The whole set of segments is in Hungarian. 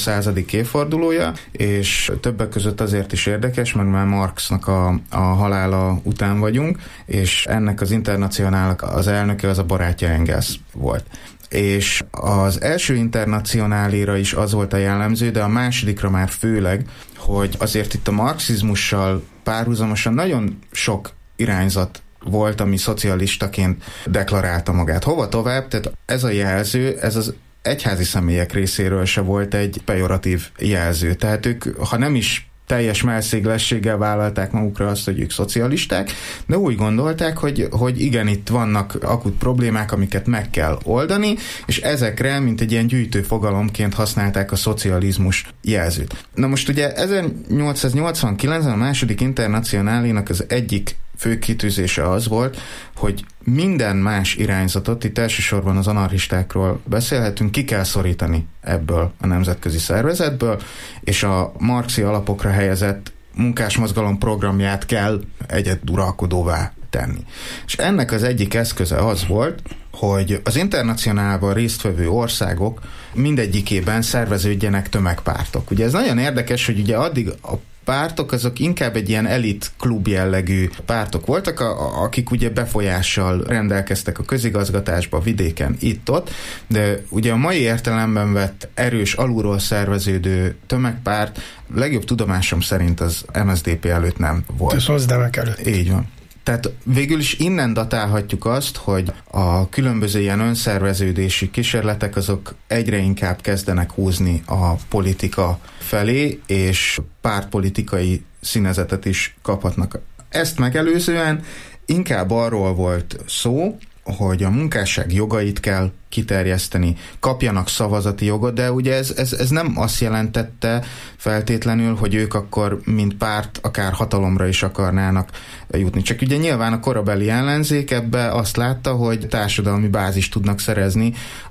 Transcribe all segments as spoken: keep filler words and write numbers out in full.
századik évfordulója, és többek között azért is érdekes, mert már Marxnak a, a halála után vagyunk, és ennek az Internacionálnak az elnöke az a barátja Engels volt. És az első internacionálira is az volt a jellemző, de a másodikra már főleg, hogy azért itt a marxizmussal párhuzamosan nagyon sok irányzat volt, ami szocialistaként deklarálta magát. Hova tovább? Tehát ez a jelző, ez az egyházi személyek részéről se volt egy pejoratív jelző. Tehát ők, ha nem is teljes mellszéglességgel vállalták magukra azt, hogy ők szocialisták, de úgy gondolták, hogy, hogy igen, itt vannak akut problémák, amiket meg kell oldani, és ezekre, mint egy ilyen gyűjtő fogalomként használták a szocializmus jelzőt. Na most ugye ezernyolcszáznyolcvankilencben a második internacionálénak az egyik fő kitűzése az volt, hogy minden más irányzatot, itt elsősorban az anarchistákról beszélhetünk, ki kell szorítani ebből a nemzetközi szervezetből, és a marxi alapokra helyezett munkásmozgalom programját kell egyeduralkodóvá tenni. És ennek az egyik eszköze az volt, hogy az internacionálban résztvevő országok mindegyikében szerveződjenek tömegpártok. Ugye ez nagyon érdekes, hogy ugye addig a pártok azok inkább egy ilyen elit klub jellegű pártok voltak, a, akik ugye befolyással rendelkeztek a közigazgatásba, vidéken, itt-ott, de ugye a mai értelemben vett erős, alulról szerveződő tömegpárt legjobb tudomásom szerint az em es zé pé előtt nem volt. Ez Hozdemek előtt. Így van. Tehát végül is innen datálhatjuk azt, hogy a különböző ilyen önszerveződési kísérletek azok egyre inkább kezdenek húzni a politika felé, és pártpolitikai színezetet is kaphatnak. Ezt megelőzően inkább arról volt szó, hogy a munkásság jogait kell kiterjeszteni, kapjanak szavazati jogot, de ugye ez, ez, ez nem azt jelentette feltétlenül, hogy ők akkor, mint párt, akár hatalomra is akarnának jutni. Csak ugye nyilván a korabeli ellenzék ebbe azt látta, hogy társadalmi bázist tudnak szerezni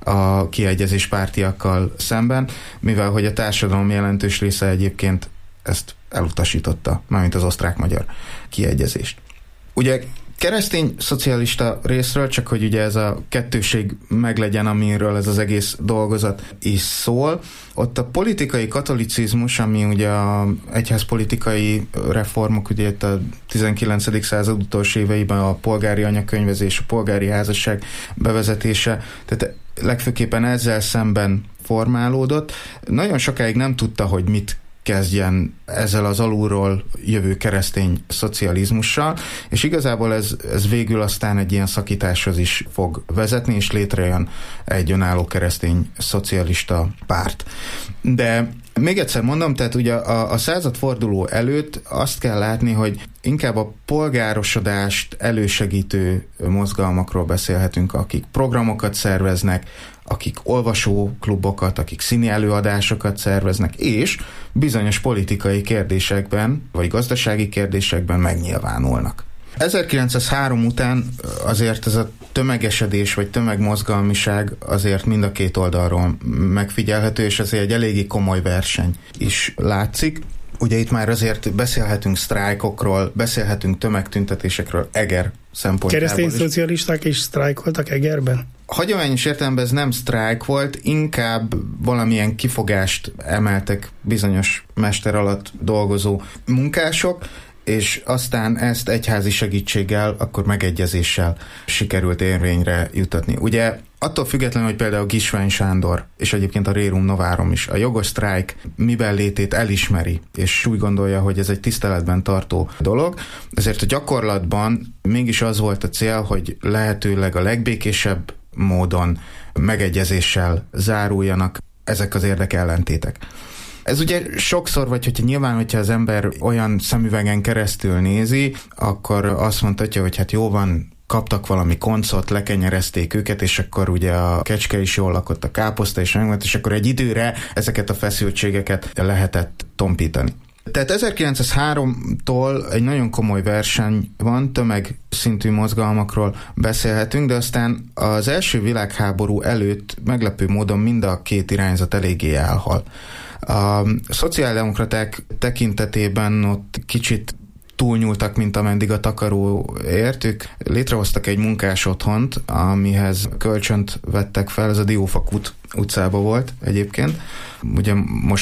a kiegyezés pártiakkal szemben, mivel hogy a társadalom jelentős része egyébként ezt elutasította, mármint az osztrák-magyar kiegyezést. Ugye keresztény szocialista részről, csak hogy ugye ez a kettőség meglegyen, amiről ez az egész dolgozat is szól. Ott a politikai katolicizmus, ami ugye a egyházpolitikai reformok, ugye itt a tizenkilencedik század utolsó éveiben a polgári anyakönyvezés, a polgári házasság bevezetése, tehát legfőképpen ezzel szemben formálódott. Nagyon sokáig nem tudta, hogy mit kezdjen ezzel az alulról jövő keresztény szocializmussal, és igazából ez, ez végül aztán egy ilyen szakításhoz is fog vezetni, és létrejön egy önálló keresztény szocialista párt. De még egyszer mondom, tehát ugye a, a századforduló előtt azt kell látni, hogy inkább a polgárosodást elősegítő mozgalmakról beszélhetünk, akik programokat szerveznek, akik olvasóklubokat, akik színi előadásokat szerveznek, és bizonyos politikai kérdésekben, vagy gazdasági kérdésekben megnyilvánulnak. ezerkilencszázhárom után azért ez a tömegesedés, vagy tömegmozgalmiság azért mind a két oldalról megfigyelhető, és ezért egy eléggé komoly verseny is látszik. Ugye itt már azért beszélhetünk sztrájkokról, beszélhetünk tömegtüntetésekről Eger szempontjából. Keresztény szocialisták is sztrájkoltak Egerben? Hagyományos értelemben ez nem sztrájk volt, inkább valamilyen kifogást emeltek bizonyos mester alatt dolgozó munkások, és aztán ezt egyházi segítséggel, akkor megegyezéssel sikerült érvényre jutatni. Ugye attól függetlenül, hogy például Gisvány Sándor, és egyébként a Rerum Novarum is a jogos sztrájk miben létét elismeri, és úgy gondolja, hogy ez egy tiszteletben tartó dolog, ezért a gyakorlatban mégis az volt a cél, hogy lehetőleg a legbékésebb módon megegyezéssel záruljanak ezek az érdekellentétek. Ez ugye sokszor, vagy hogyha nyilván, hogyha az ember olyan szemüvegen keresztül nézi, akkor azt mondhatja, hogy hát jó van, kaptak valami koncot, lekenyerezték őket, és akkor ugye a kecske is jól lakott, a káposzta is megvolt, és akkor egy időre ezeket a feszültségeket lehetett tompítani. Tehát ezerkilencszázháromtól egy nagyon komoly verseny van, tömegszintű mozgalmakról beszélhetünk, de aztán az első világháború előtt meglepő módon mind a két irányzat eléggé elhal. A szociáldemokraták tekintetében ott kicsit túlnyúltak, mint ameddig a takaró ért. Ők létrehoztak egy munkás otthont, amihez kölcsönt vettek fel, ez a Diófakút utcában volt egyébként. Ugye most